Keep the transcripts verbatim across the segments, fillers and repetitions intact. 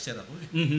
supervisor ako eh. Mm-hmm.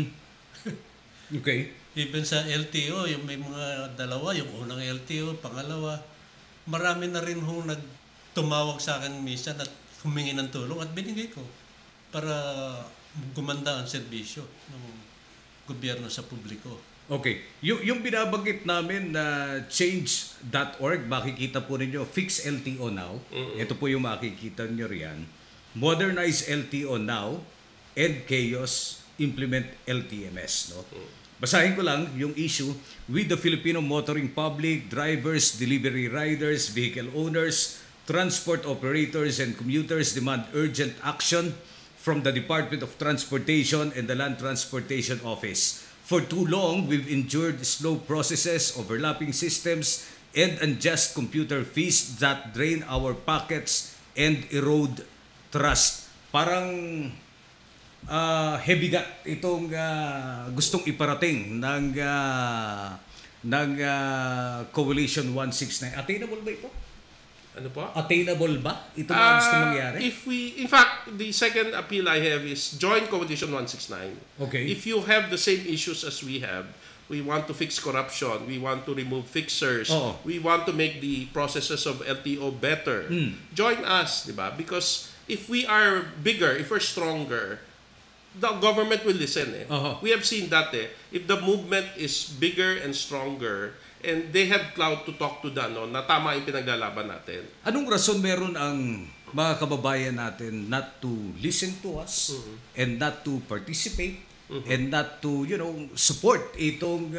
Okay. Even sa L T O, yung may mga dalawa, yung unang L T O, pangalawa, marami na rin hong nagtumawag sa akin minsan at humingi ng tulong at binigay ko para gumanda ang serbisyo ng gobyerno sa publiko. Okay. Yung, yung binabanggit namin na change dot org, makikita po ninyo, Fix L T O Now. Mm-hmm. Ito po yung makikita nyo riyan. Modernize L T O Now, End Chaos, Implement L T M S. No? Mm-hmm. Basahin ko lang yung issue. With the Filipino motoring public, drivers, delivery riders, vehicle owners, transport operators, and commuters demand urgent action from the Department of Transportation and the Land Transportation Office. For too long, we've endured slow processes, overlapping systems, and unjust computer fees that drain our pockets and erode trust. Parang uh, heavy gut itong uh, gustong iparating ng uh, ng uh, Coalition one sixty-nine. Attainable ba ito? Ano po? Attainable ba ito Uh, ang gusto mangyari? If we, in fact, the second appeal I have is join Coalition one sixty-nine. Okay. If you have the same issues as we have, we want to fix corruption, we want to remove fixers, Oo. we want to make the processes of L T O better. Mm. Join us, di ba? Because if we are bigger, if we're stronger, the government will listen eh. Uh-huh. We have seen that eh. If the movement is bigger and stronger, and they have clout to talk to the, no, na tama yung pinaglalaban natin. Anong rason meron ang mga kababayan natin not to listen to us mm-hmm. and not to participate mm-hmm. and not to, you know, support itong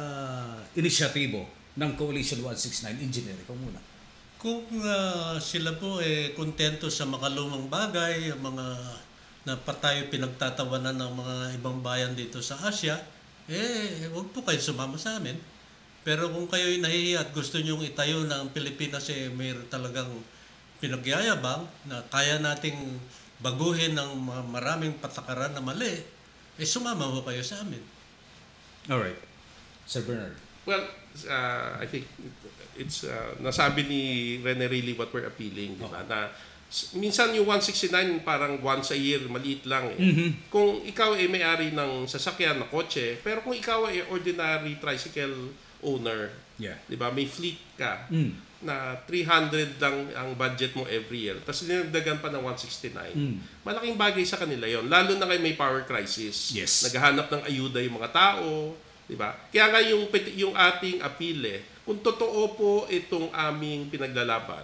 uh, inisyatibo ng Coalition one sixty-nine? Engineer, ikaw muna. Kung uh, sila po eh kontento sa makalumang bagay, ang mga na patayo pinagtatawanan ng mga ibang bayan dito sa Asia, eh huwag po kayo sumama sa amin. Pero kung kayo'y nahihiya at gusto nyong itayo na ang Pilipinas eh may talagang pinagyayabang na kaya nating baguhin ng maraming patakaran na mali, eh sumama ho kayo sa amin. Alright. Sir Bernard. Well, uh, I think it's uh, nasabi ni Rene really what we're appealing, di ba? Oh. Na minsan yung one sixty-nine parang once a year, maliit lang eh. Mm-hmm. Kung ikaw ay may-ari ng sasakyan na kotse, pero kung ikaw ay ordinary tricycle owner, yeah. di ba? May fleet ka mm. na three hundred lang ang budget mo every year. Tapos dinagdagan pa ng one sixty-nine. Mm. Malaking bagay sa kanila yon. Lalo na kayo may power crisis. Yes. Naghahanap ng ayuda yung mga tao, di ba? Kaya nga yung, yung ating appeal eh, kung totoo po itong aming pinaglalaban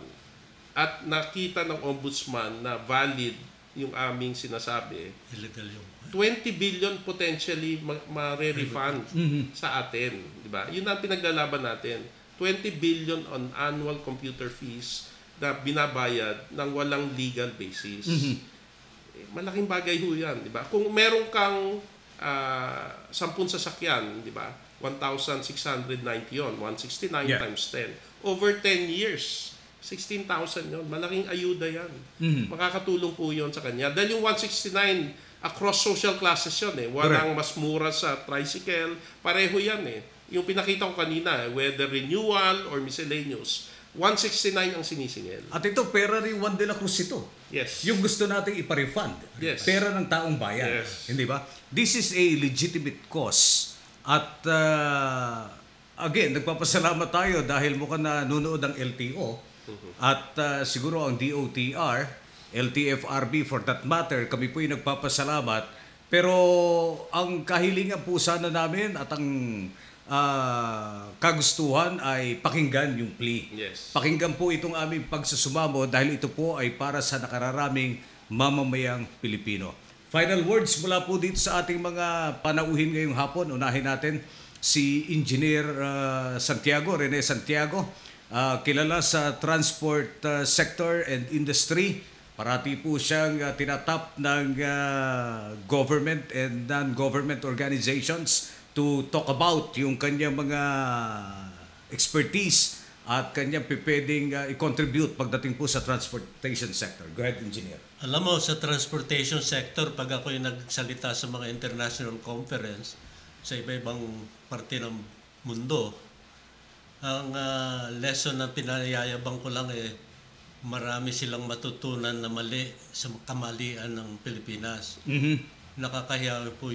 at nakita ng ombudsman na valid yung aming sinasabi, illegal yung twenty billion potentially ma-refund mm-hmm. sa atin, di ba? Yun ang pinaglalaban natin. twenty billion on annual computer fees na binabayad ng walang legal basis. Mm-hmm. Eh, malaking bagay ho yan, di ba? Kung meron kang uh, sampung sasakyan, di ba? one thousand six hundred ninety yon, one sixty-nine yeah. times ten. Over ten years, sixteen thousand yon. Malaking ayuda yan. Mm-hmm. Makakatulong po yon sa kanya. Dahil yung one sixty-nine, across social classes yun eh. Walang mas mura sa tricycle. Pareho yan eh. Yung pinakita ko kanina, whether renewal or miscellaneous, one sixty-nine ang sinisingil. At ito, pera ni Juan de la Cruz ito. Yes. Yung gusto nating ipa-refund. Yes. Pera ng taong bayan. Yes. Hindi ba? This is a legitimate cause. At uh, again, nagpapasalamat tayo dahil mukhang nanonood ang L T O mm-hmm. at uh, siguro ang D O T R, L T F R B for that matter, kami po yung nagpapasalamat. Pero ang kahilingan po sana namin at ang uh, kagustuhan ay pakinggan yung plea. Yes. Pakinggan po itong aming pagsusumamo dahil ito po ay para sa nakararaming mamamayang Pilipino. Final words mula po dito sa ating mga panauhin ngayong hapon. Unahin natin si Engineer uh, Santiago, Rene Santiago, uh, kilala sa transport uh, sector and industry. Parati po siyang uh, tinatap ng uh, government and non-government organizations to talk about yung kanyang mga expertise at kanyang pwedeng uh, i-contribute pagdating po sa transportation sector. Go ahead, Engineer. Alam mo, sa transportation sector, pag ako yung nagsalita sa mga international conference sa iba-ibang parte ng mundo, ang uh, lesson na pinayayabang ko lang eh, marami silang matutunan na mali sa kamalian ng Pilipinas. Mm-hmm. Nakakahiya po